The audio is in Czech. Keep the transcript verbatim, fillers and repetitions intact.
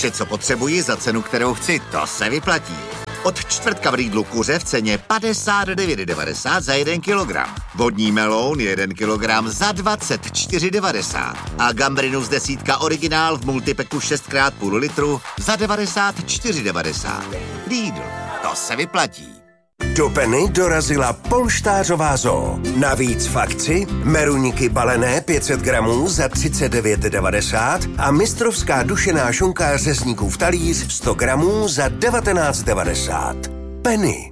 Vše, co potřebuji za cenu, kterou chci, to se vyplatí. Od čtvrtka v Lidlu kuře v ceně padesát devět devadesát za jeden kilogram. Vodní meloun jeden kilogram za dvacet čtyři devadesát. A gambrinus desítka originál v multipeku šest krát půl litru za devadesát čtyři devadesát. Lidl, to se vyplatí. Do Penny dorazila polštářová zoo. Navíc v akci meruňky balené pět set gramů za třicet devět devadesát a mistrovská dušená šunka řezníků v talíř sto gramů za devatenáct devadesát. Penny.